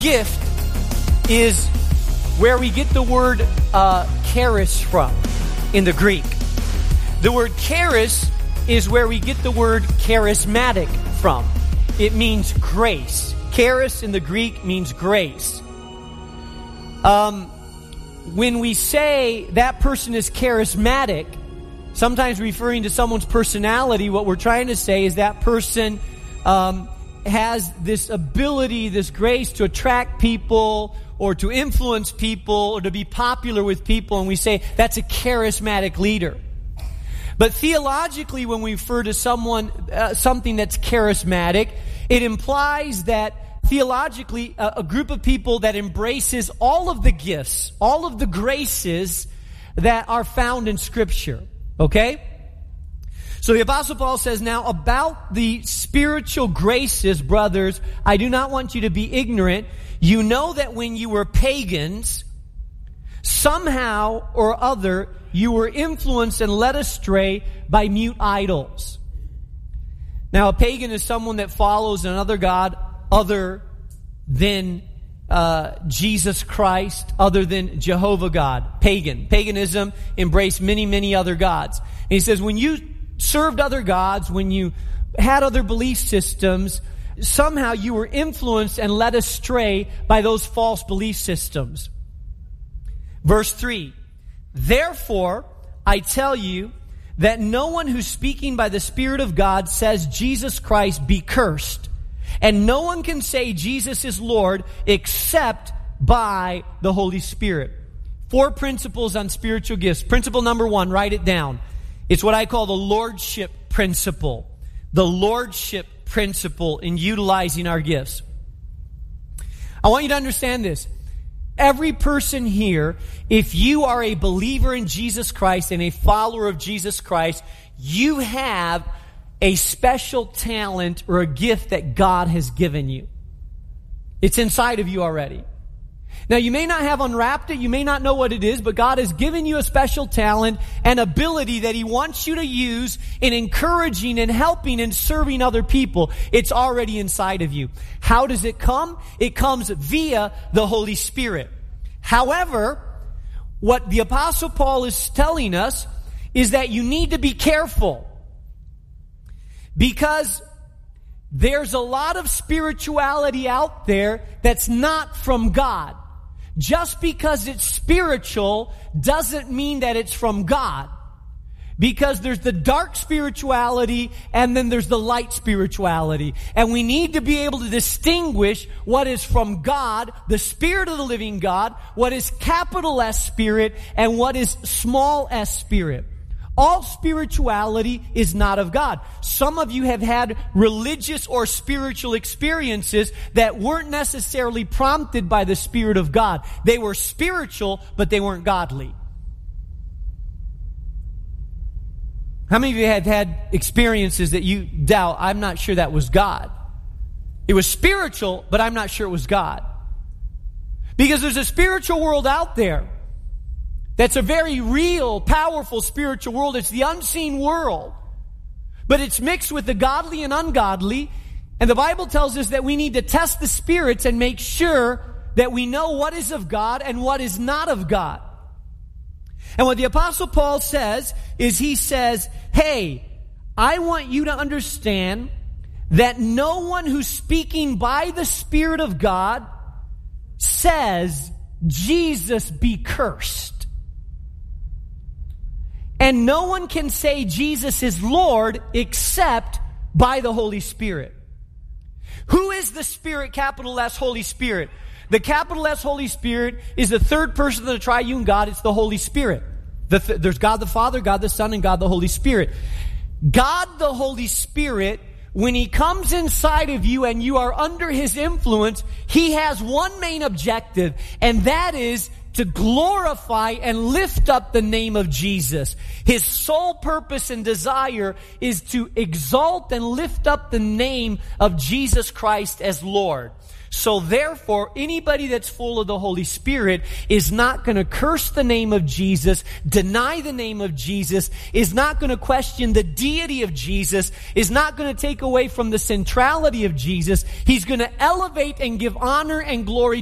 Gift is where we get the word charis from in the Greek. The word charis is where we get the word charismatic from. It means grace. Charis in the Greek means grace. When we say that person is charismatic, sometimes referring to someone's personality, what we're trying to say is that person has this ability, this grace to attract people or to influence people or to be popular with people, and we say that's a charismatic leader. But theologically, when we refer to someone, something that's charismatic, it implies that theologically a group of people that embraces all of the gifts, all of the graces that are found in Scripture. Okay? So the Apostle Paul says, now about the spiritual graces, brothers, I do not want you to be ignorant. You know that when you were pagans, somehow or other, you were influenced and led astray by mute idols. Now a pagan is someone that follows another god other than Jesus Christ, other than Jehovah God. Pagan. Paganism embraced many, many other gods. And he says, when you served other gods, when you had other belief systems, somehow you were influenced and led astray by those false belief systems. Verse 3, therefore, I tell you that no one who's speaking by the Spirit of God says Jesus Christ be cursed. And no one can say Jesus is Lord except by the Holy Spirit. 4 principles on spiritual gifts. Principle number 1, write it down. It's what I call the lordship principle. The lordship principle in utilizing our gifts. I want you to understand this. Every person here, if you are a believer in Jesus Christ and a follower of Jesus Christ, you have a special talent or a gift that God has given you. It's inside of you already. Now, you may not have unwrapped it, you may not know what it is, but God has given you a special talent and ability that He wants you to use in encouraging and helping and serving other people. It's already inside of you. How does it come? It comes via the Holy Spirit. However, what the Apostle Paul is telling us is that you need to be careful, because there's a lot of spirituality out there that's not from God. Just because it's spiritual doesn't mean that it's from God. Because there's the dark spirituality and then there's the light spirituality. And we need to be able to distinguish what is from God, the Spirit of the living God, what is capital S Spirit, and what is small s Spirit. All spirituality is not of God. Some of you have had religious or spiritual experiences that weren't necessarily prompted by the Spirit of God. They were spiritual, but they weren't godly. How many of you have had experiences that you doubt, I'm not sure that was God? It was spiritual, but I'm not sure it was God. Because there's a spiritual world out there that's a very real, powerful spiritual world. It's the unseen world. But it's mixed with the godly and ungodly. And the Bible tells us that we need to test the spirits and make sure that we know what is of God and what is not of God. And what the Apostle Paul says is he says, hey, I want you to understand that no one who's speaking by the Spirit of God says, Jesus be cursed. And no one can say Jesus is Lord except by the Holy Spirit. Who is the Spirit, capital S, Holy Spirit? The capital S Holy Spirit is the third person of the triune God. It's the Holy Spirit. There's God the Father, God the Son, and God the Holy Spirit. God the Holy Spirit, when He comes inside of you and you are under His influence, He has one main objective, and that is to glorify and lift up the name of Jesus. His sole purpose and desire is to exalt and lift up the name of Jesus Christ as Lord. So therefore, anybody that's full of the Holy Spirit is not going to curse the name of Jesus, deny the name of Jesus, is not going to question the deity of Jesus, is not going to take away from the centrality of Jesus. He's going to elevate and give honor and glory